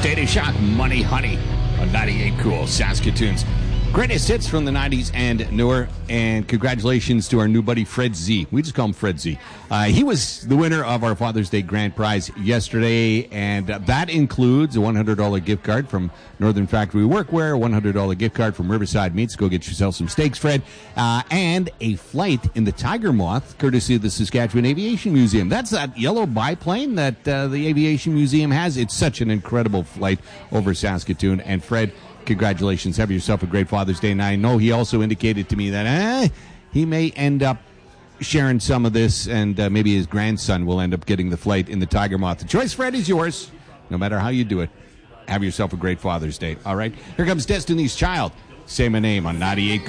State of Shock, Money Honey on 98 Cool, Saskatoon's greatest hits from the 90s and newer. And congratulations to our new buddy, Fred Z. We just call him Fred Z. He was the winner of our Father's Day Grand Prize yesterday, and that includes a $100 gift card from Northern Factory Workwear, a $100 gift card from Riverside Meats. Go get yourself some steaks, Fred. And a flight in the Tiger Moth, courtesy of the Saskatchewan Aviation Museum. That's that yellow biplane that the Aviation Museum has. It's such an incredible flight over Saskatoon. And Fred, congratulations. Have yourself a great Father's Day. And I know he also indicated to me that he may end up sharing some of this, and maybe his grandson will end up getting the flight in the Tiger Moth. The choice, Fred, is yours, no matter how you do it. Have yourself a great Father's Day. All right? Here comes Destiny's Child. Say my name on 98.